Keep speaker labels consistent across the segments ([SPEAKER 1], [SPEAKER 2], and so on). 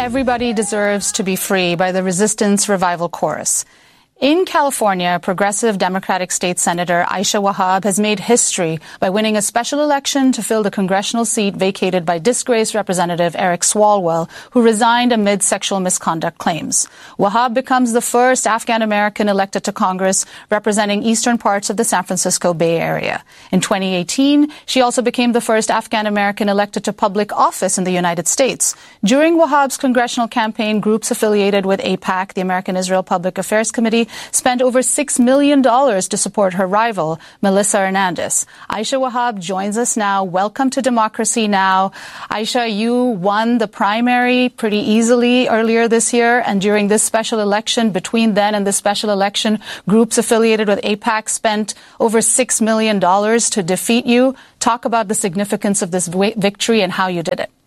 [SPEAKER 1] Everybody Deserves to Be Free by the Resistance Revival Chorus. In California, progressive Democratic State Senator Aisha Wahab has made history by winning a special election to fill the congressional seat vacated by disgraced Representative Eric Swalwell, who resigned amid sexual misconduct claims. Wahab becomes the first Afghan-American elected to Congress representing eastern parts of the San Francisco Bay Area. In 2018, she also became the first Afghan-American elected to public office in the United States. During Wahab's congressional campaign, groups affiliated with AIPAC, the American Israel Public Affairs Committee, spent over $6 million to support her rival, Melissa Hernandez. Aisha Wahab joins us now. Welcome to Democracy Now! Aisha, you won the primary pretty easily earlier this year, and during this special election, between then and the special election, groups affiliated with AIPAC spent over $6 million to defeat you. Talk about the significance of this victory and how you did it.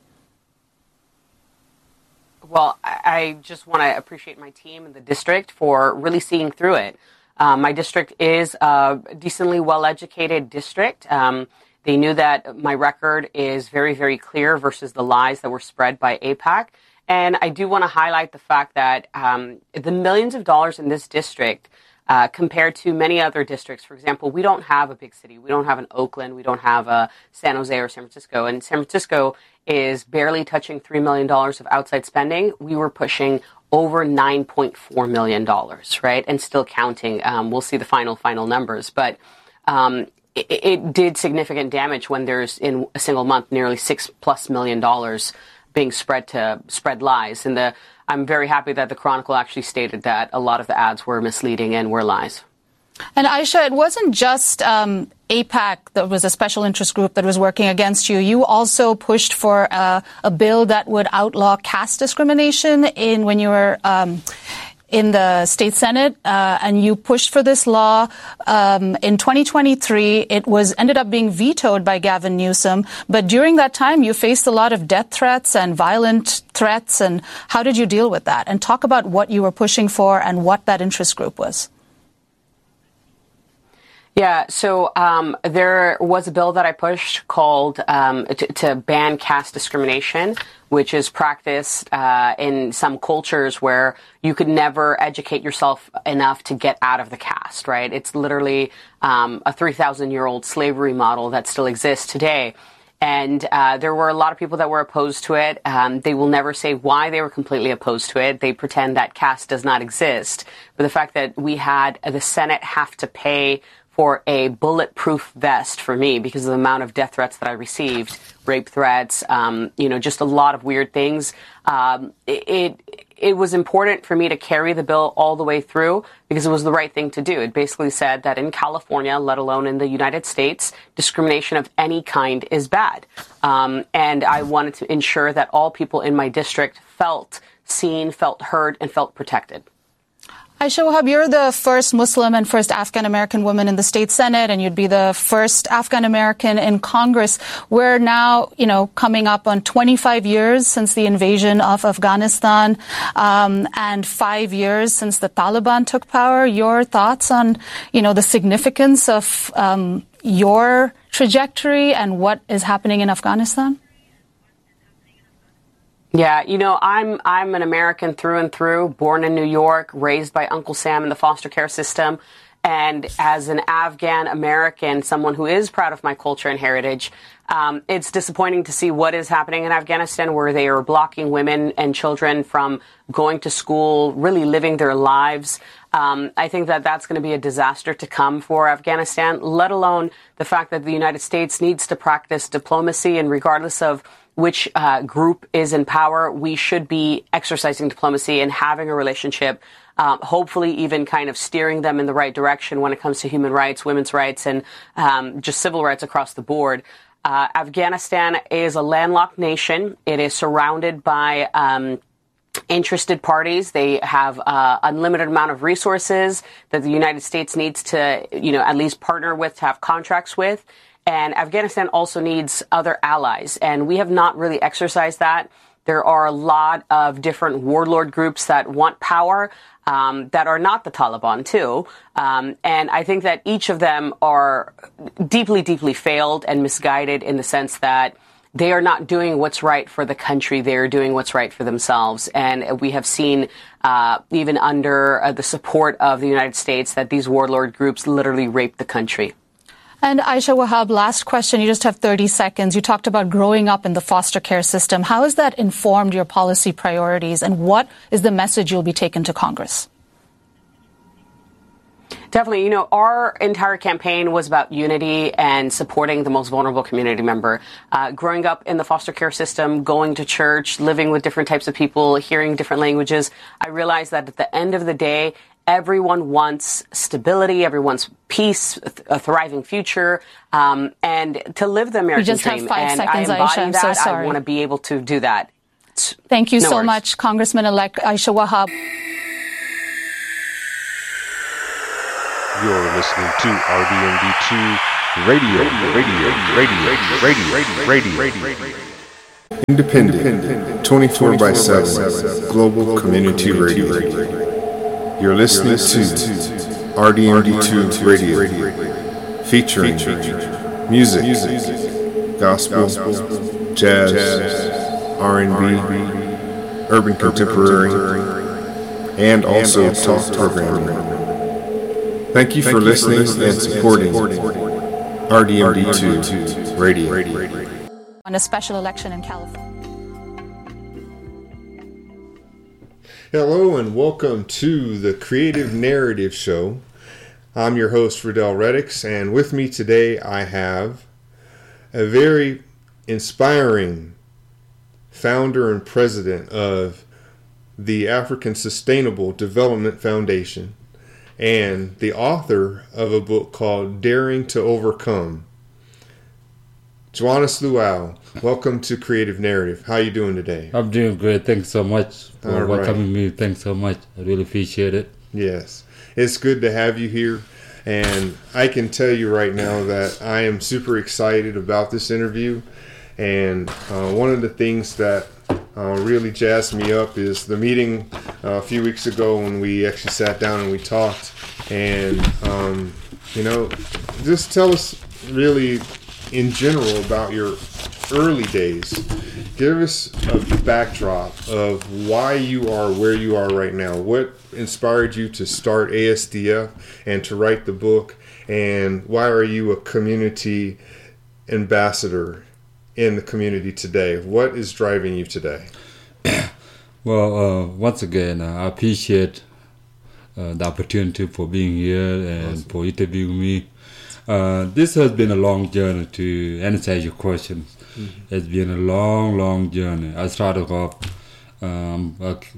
[SPEAKER 2] Well, I just want to appreciate my team and the district for really seeing through it. My district is a decently well-educated district. They knew that my record is very, very clear versus the lies that were spread by AIPAC. And I do want to highlight the fact that the millions of dollars in this district compared to many other districts. For example, we don't have a big city. We don't have an Oakland. We don't have a San Jose or San Francisco. And San Francisco is barely touching $3 million of outside spending. We were pushing over $9.4 million, right? And still counting. We'll see the final numbers. But it did significant damage when there's, in a single month, nearly $6+ million being spread lies. And I'm very happy that the Chronicle actually stated that a lot of the ads were misleading and were lies.
[SPEAKER 1] And Aisha, it wasn't just AIPAC that was a special interest group that was working against you. You also pushed for a bill that would outlaw caste discrimination when you were in the state Senate, and you pushed for this law. In 2023, it ended up being vetoed by Gavin Newsom. But during that time, you faced a lot of death threats and violent threats. And how did you deal with that? And talk about what you were pushing for and what that interest group was.
[SPEAKER 2] Yeah, so there was a bill that I pushed called to ban caste discrimination, which is practiced in some cultures where you could never educate yourself enough to get out of the caste, right? It's literally a 3,000-year-old slavery model that still exists today. And there were a lot of people that were opposed to it. They will never say why they were completely opposed to it. They pretend that caste does not exist. But the fact that we had the Senate have to pay for a bulletproof vest for me because of the amount of death threats that I received, rape threats, just a lot of weird things. It was important for me to carry the bill all the way through because it was the right thing to do. It basically said that in California, let alone in the United States, discrimination of any kind is bad. And I wanted to ensure that all people in my district felt seen, felt heard, and felt protected.
[SPEAKER 1] Aisha Wahab, you're the first Muslim and first Afghan-American woman in the state Senate, and you'd be the first Afghan-American in Congress. We're now, coming up on 25 years since the invasion of Afghanistan, and 5 years since the Taliban took power. Your thoughts on, the significance of your trajectory and what is happening in Afghanistan?
[SPEAKER 2] Yeah, I'm an American through and through, born in New York, raised by Uncle Sam in the foster care system. And as an Afghan American, someone who is proud of my culture and heritage, it's disappointing to see what is happening in Afghanistan, where they are blocking women and children from going to school, really living their lives. I think that that's going to be a disaster to come for Afghanistan, let alone the fact that the United States needs to practice diplomacy, and regardless of which group is in power, we should be exercising diplomacy and having a relationship, hopefully even kind of steering them in the right direction when it comes to human rights, women's rights, and just civil rights across the board. Afghanistan is a landlocked nation. It is surrounded by interested parties. They have unlimited amount of resources that the United States needs to, at least partner with, to have contracts with. And Afghanistan also needs other allies, and we have not really exercised that. There are a lot of different warlord groups that want power, that are not the Taliban too. And I think that each of them are deeply, deeply failed and misguided in the sense that they are not doing what's right for the country. They are doing what's right for themselves. And we have seen, even under the support of the United States, that these warlord groups literally rape the country.
[SPEAKER 1] And Aisha Wahab, last question. You just have 30 seconds. You talked about growing up in the foster care system. How has that informed your policy priorities, and what is the message you'll be taking to Congress?
[SPEAKER 2] Definitely. Our entire campaign was about unity and supporting the most vulnerable community member. Growing up in the foster care system, going to church, living with different types of people, hearing different languages, I realized that at the end of the day, everyone wants stability, everyone wants peace, a thriving future, and to live the American dream.
[SPEAKER 1] You just have 5 seconds,
[SPEAKER 2] I embody
[SPEAKER 1] Aisha. I'm
[SPEAKER 2] that.
[SPEAKER 1] so sorry.
[SPEAKER 2] I want to be able to do that.
[SPEAKER 1] Thank you
[SPEAKER 2] No
[SPEAKER 1] so
[SPEAKER 2] worries.
[SPEAKER 1] much, Congressman-elect Aisha Wahab.
[SPEAKER 3] You're listening to RDMD2 Radio.
[SPEAKER 4] Independent, 24/7, global community radio. You're listening to RDMD2 Radio, featuring music, gospel, jazz, R&B, urban contemporary, and also talk programming. Thank you for listening and supporting RDMD2 Radio.
[SPEAKER 1] On a special election in California.
[SPEAKER 4] Hello and welcome to the Creative Narrative Show. I'm your host, Riddell Reddix, and with me today I have a very inspiring founder and president of the African Sustainable Development Foundation and the author of a book called Daring to Overcome. Joannes Luau, welcome to Creative Narrative. How are you doing today?
[SPEAKER 5] I'm doing great. Thanks so much for
[SPEAKER 4] All right.
[SPEAKER 5] welcoming me. Thanks so much. I really appreciate it.
[SPEAKER 4] Yes, it's good to have you here. And I can tell you right now that I am super excited about this interview. And one of the things that really jazzed me up is the meeting a few weeks ago when we actually sat down and we talked. And, just tell us really in general about your early days. Give us a backdrop of why you are where you are right now. What inspired you to start ASDF and to write the book? And why are you a community ambassador in the community today? What is driving you today?
[SPEAKER 5] Well, once again, I appreciate the opportunity for being here and
[SPEAKER 4] Awesome.
[SPEAKER 5] for interviewing me. This has been a long journey to answer your questions. Mm-hmm. It's been a long journey. I started off, I'm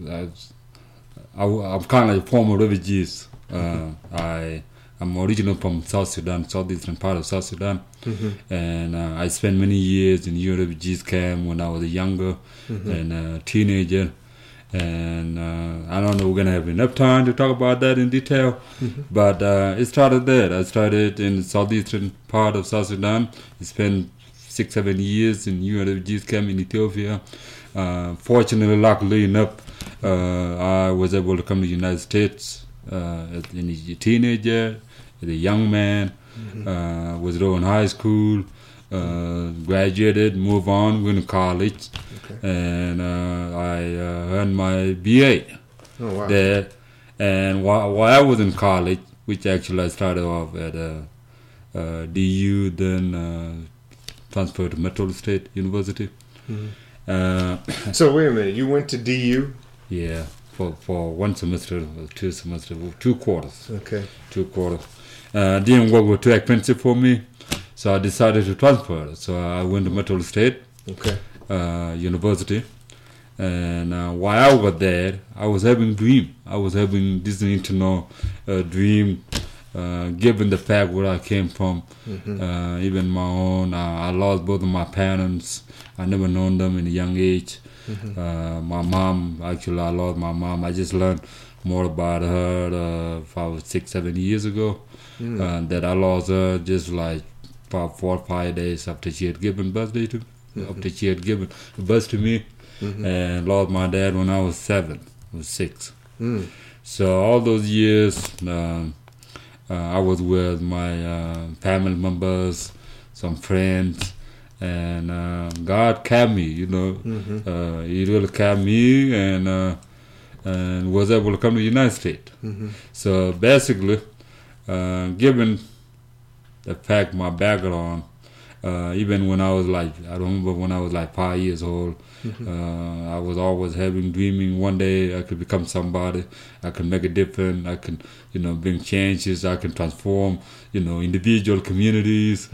[SPEAKER 5] kind of like former refugees. I'm originally from South Sudan, southeastern part of South Sudan. Mm-hmm. And I spent many years in UN refugees camp when I was younger and a teenager. And I don't know we're going to have enough time to talk about that in detail. Mm-hmm. But it started there. I started in the southeastern part of South Sudan. I spent 6-7 years in UN refugees camp in Ethiopia. Fortunately, luckily enough, I was able to come to the United States as a teenager, as a young man, was in high school, graduated, moved on, went to college, and I earned my BA there. And while I was in college, which actually I started off at DU, then transferred to Metro State University. Mm-hmm.
[SPEAKER 4] So wait a minute, you went to DU?
[SPEAKER 5] Yeah, for 1 semester, 2 semesters, 2 quarters.
[SPEAKER 4] Okay.
[SPEAKER 5] 2 quarters. Didn't work was too expensive for me, so I decided to transfer. So I went to Metro State University, and while I was there, I was having a dream. I was having this internal dream, given the fact where I came from. Mm-hmm. Even my own, I lost both of my parents. I never known them in a young age. Mm-hmm. My mom, actually, I lost my mom. I just learned more about her 6-7 years ago. That I lost her just like about 4 or 5 days after she had given birth to me, and lost my dad when I was 6. So all those years, I was with my family members, some friends, and God kept me. You know, He really kept me, and was able to come to the United States. So basically, given the fact my background, even when I was like, I remember when I was like 5 years old, I was always dreaming one day I could become somebody, I could make a difference, I can, bring changes, I can transform, individual communities,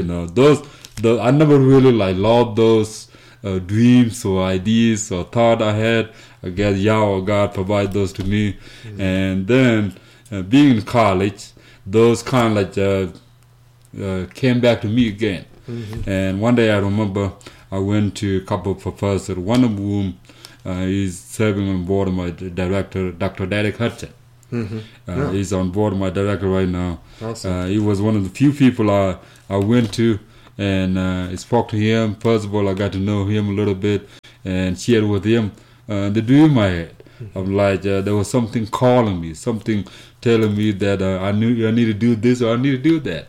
[SPEAKER 5] I never really like loved those dreams or ideas or thought I had. I guess Yah or God provide those to me. And then being in college, those kind of like came back to me again. And one day I remember I went to a couple of professors, one of whom is serving on board of my director, Dr. Derek Hudson. He's on board of my director right now.
[SPEAKER 4] Awesome.
[SPEAKER 5] He was one of the few people I went to and I spoke to him. First of all, I got to know him a little bit and shared with him the dream I had. I'm like, there was something calling me, something telling me that I need to do this or I need to do that.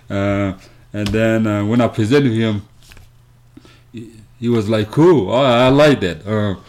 [SPEAKER 5] And then when I presented him, he was like, cool, I like that.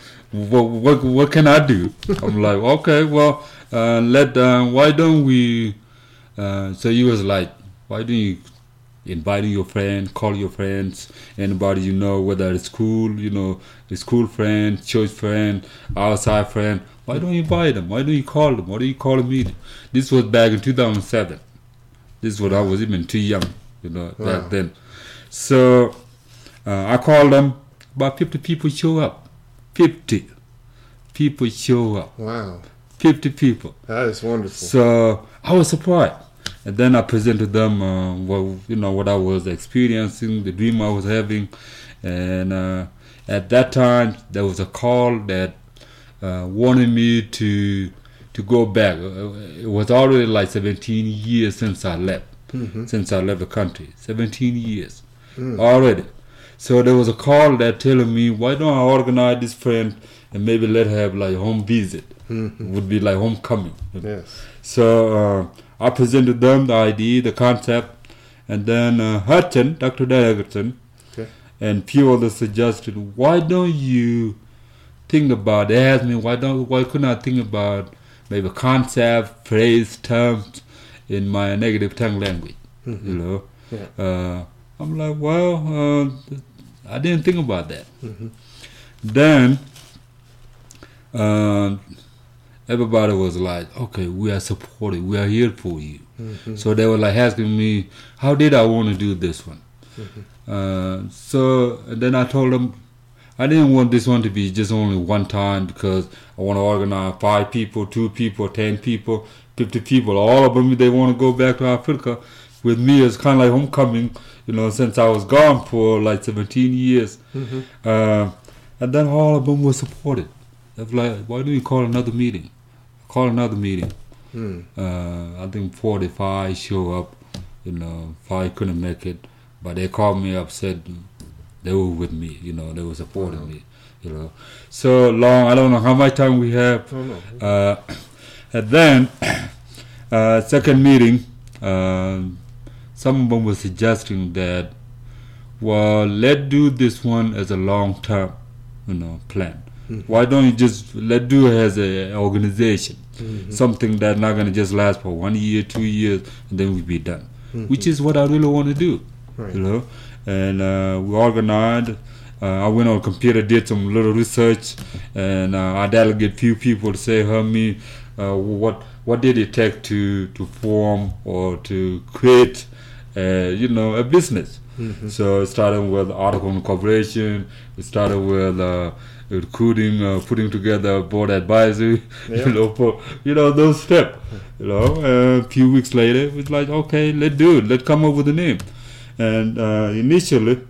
[SPEAKER 5] What can I do? I'm like, okay, well, why don't we, so he was like, why don't you inviting your friend, call your friends, anybody you know, whether it's school, a school friend, church friend, outside friend, why don't you invite them? Why don't you call them? Why don't you call a meeting? This was back in 2007. This is when I was even too young, back then. So I called them, about 50 people show up. 50 people show up.
[SPEAKER 4] Wow.
[SPEAKER 5] 50 people.
[SPEAKER 4] That is wonderful.
[SPEAKER 5] So I was surprised. And then I presented them what I was experiencing, the dream I was having. And at that time, there was a call that wanted me to go back. It was already like 17 years since I left. Since I left the country. 17 years already. So there was a call that telling me, why don't I organize this friend and maybe let her have like home visit. Would be like homecoming.
[SPEAKER 4] Yes.
[SPEAKER 5] So I presented them the idea, the concept, and then Hudson, Dr. Hudson, and few others suggested, why don't you think about, they asked me, why couldn't I think about maybe concept, phrase, terms in my negative tongue language, I'm like, well, I didn't think about that. Then everybody was like, okay, we are supporting, we are here for you. So they were like asking me, how did I want to do this one? So and then I told them, I didn't want this one to be just only one time because I want to organize 5 people, 2 people, 10 people, 50 people. All of them, they want to go back to Africa with me. It's kind of like homecoming, since I was gone for like 17 years. And then all of them were supported. They were like, why don't you call another meeting? Call another meeting. I think 45 show up, 5 couldn't make it. But they called me up, said they were with me, they were supporting me, So long, I don't know how much time we have. And then, second meeting, some of them were suggesting that, well, let's do this one as a long-term, plan. Why don't you just let's do it as an organization, something that's not going to just last for 1 year, 2 years, and then we'll be done, which is what I really want to do, And we organized. I went on computer, did some little research, and I delegated few people to say, help me, what did it take to form or to create, a business. So it started with article incorporation. It started with recruiting, putting together a board advisory, those steps. A few weeks later, it was like, okay, let's do it. Let's come up with a name. And initially,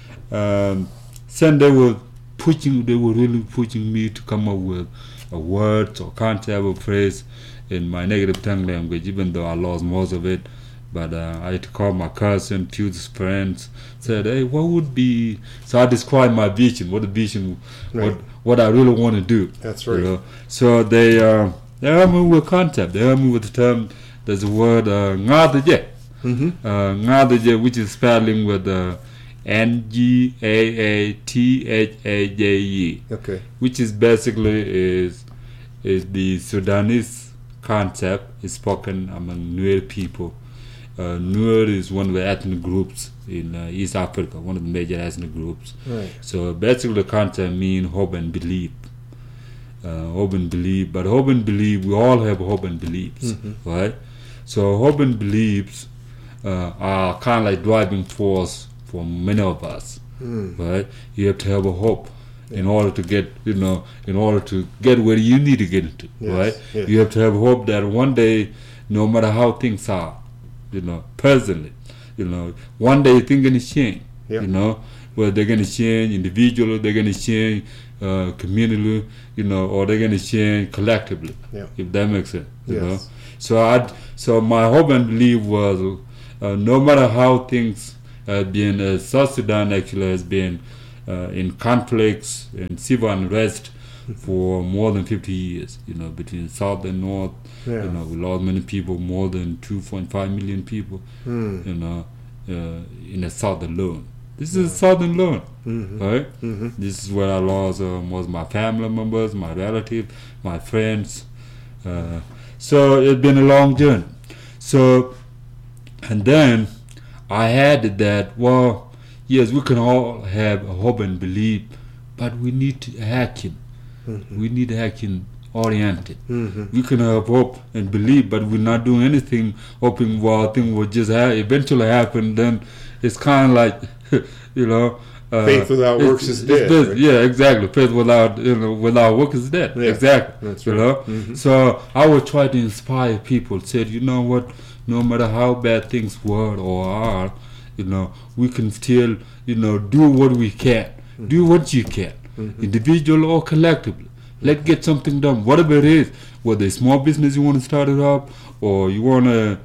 [SPEAKER 5] they were really pushing me to come up with a word or concept or phrase in my negative tongue language, even though I lost most of it. But I had to call my cousin, few friends, said, hey, what would be... So I described my vision, what the vision, what I really want to do.
[SPEAKER 4] That's right.
[SPEAKER 5] So they helped me with concept. They helped me with the term, there's a word, ngadaje. Ngadaje, which is spelling with Ngaatathaje,
[SPEAKER 4] Okay.
[SPEAKER 5] which is basically is the Sudanese concept is spoken among Nuer people. Nuer is one of the ethnic groups in East Africa, one of the major ethnic groups.
[SPEAKER 4] Right.
[SPEAKER 5] So basically the concept means hope and belief. Hope and belief, but hope and belief, we all have hope and beliefs, right? So hope and beliefs are kind of like driving force for many of us, right? You have to have a hope in order to get, in order to get where you need to get into, right?
[SPEAKER 4] Yes.
[SPEAKER 5] You have to have hope that one day, no matter how things are, personally, one day things going to change, whether they're going to change individually, they're going to change communally, or they're going to change collectively, if that makes sense, you know. So my hope and belief was, no matter how things have been, South Sudan actually has been in conflicts and civil unrest for more than 50 years, between South and North. We lost many people, more than 2.5 million people, in the South alone. This is South alone, right? This is where I lost most of my family members, my relatives, my friends. So it's been a long journey. So, and then I had that, well, yes, we can all have hope and belief, but we need to action. We need action oriented. We can have hope and believe, but we're not doing anything, hoping, well, things will just eventually happen. Then it's kind of like,
[SPEAKER 4] faith without works is dead. Right?
[SPEAKER 5] Yeah, exactly. Faith without without work is dead. Yeah, exactly.
[SPEAKER 4] That's right.
[SPEAKER 5] So I would try to inspire people. Said, you know what? No matter how bad things were or are, we can still, do what we can. Do what you can, individual or collectively. Let's get something done, whatever it is. Whether it's small business you want to start it up, or you want to,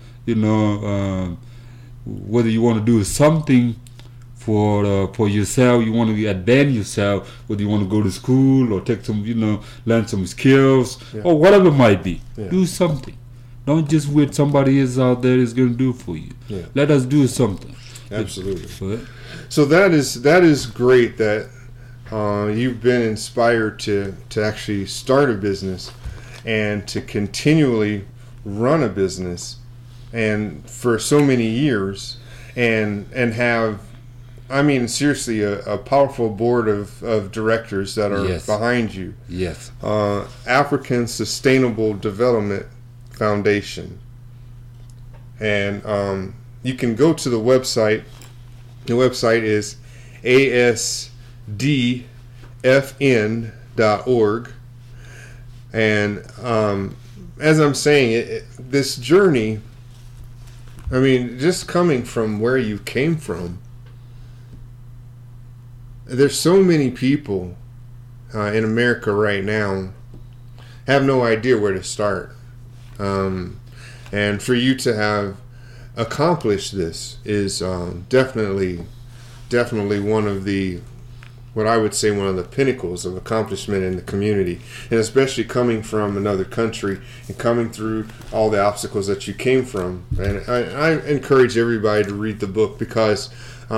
[SPEAKER 5] whether you want to do something for yourself, you want to advance yourself, whether you want to go to school or take some, learn some skills, or whatever it might be. Do something. Don't just wait somebody else out there is going to do for you. Let us do something.
[SPEAKER 4] Absolutely. So that is great that you've been inspired to actually start a business and to continually run a business, and for so many years, and have, I mean, seriously, a powerful board of directors that are behind you.
[SPEAKER 5] Yes.
[SPEAKER 4] African Sustainable Development Foundation. And you can go to the website. The website is asdfn.org. And as I'm saying, this journey, I mean, just coming from where you came from, there's so many people in America right now have no idea where to start. And for you to have accomplished this is definitely one of the, what I would say, one of the pinnacles of accomplishment in the community, and especially coming from another country and coming through all the obstacles that you came from. And I encourage everybody to read the book, because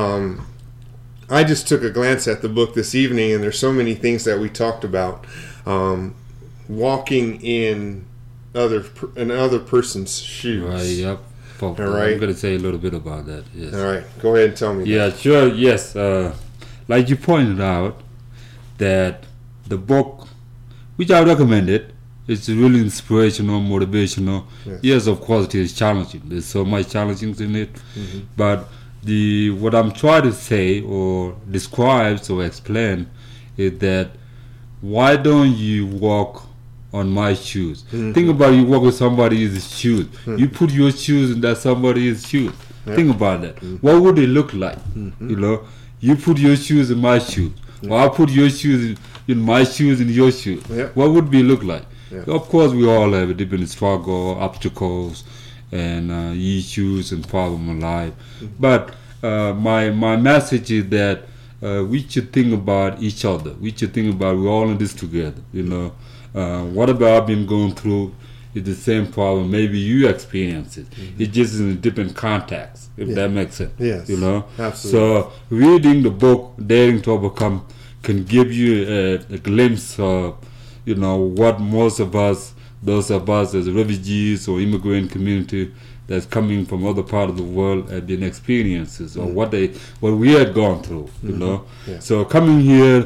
[SPEAKER 4] I just took a glance at the book this evening, and there's so many things that we talked about. Walking in another person's shoes.
[SPEAKER 5] Right, yep.
[SPEAKER 4] All right.
[SPEAKER 5] I'm going to say a little bit about that. Yes.
[SPEAKER 4] All right. Go ahead and tell me.
[SPEAKER 5] Yeah, sure. Yes. Like you pointed out, that the book, which I recommended, it's really inspirational, motivational. Yes, of course, it is challenging. There's so much challenging in it. But what I'm trying to say or describe or explain is that, why don't you walk on my shoes? Think about, you walk with somebody else's shoes. You put your shoes in that somebody else's shoes. Think about that. What would it look like? You put your shoes in my shoes, or I put your shoes in my shoes in your shoes. What would it look like? Of course, we all have a different struggle, obstacles, and issues and problems in life. But my message is that we should think about each other. We should think about, we're all in this together. Whatever I've been going through, It's the same problem. Maybe you experience it. It's just in a different context, if that makes sense.
[SPEAKER 4] Yes,
[SPEAKER 5] You know?
[SPEAKER 4] absolutely.
[SPEAKER 5] So reading the book, Daring to Overcome, can give you a glimpse of, you know, what most of us, those of us as refugees or immigrant community that's coming from other part of the world have been experiences, or what we had gone through, you know.
[SPEAKER 4] Yeah.
[SPEAKER 5] So coming here,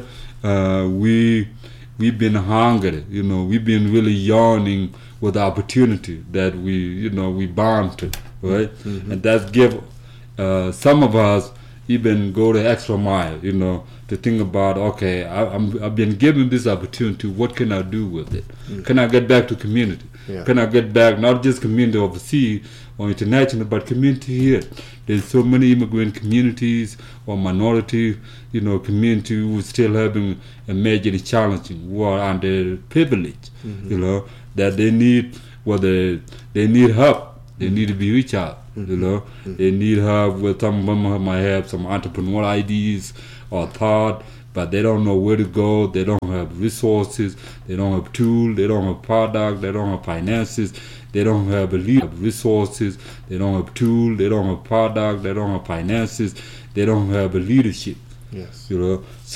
[SPEAKER 5] we've been hungry, you know, we've been really yearning with the opportunity that we bound to, right? And that's give some of us even go the extra mile, you know, to think about, okay, I've been given this opportunity, what can I do with it? Can I get back to community?
[SPEAKER 4] Yeah.
[SPEAKER 5] Can I get back, not just community overseas or international, but community here? There's so many immigrant communities or minority, you know, community who still having a major challenging, who are underprivileged, you know, that they need, they need help. They need to be reached out, you know. They need help with some of them might have some entrepreneurial ideas or thought, but they don't know where to go. They don't have resources. They don't have tools. They don't have product. They don't have finances. They don't have resources. They don't have tools. They don't have product. They don't have finances. They don't have a leadership.
[SPEAKER 4] Yes.
[SPEAKER 5] You know.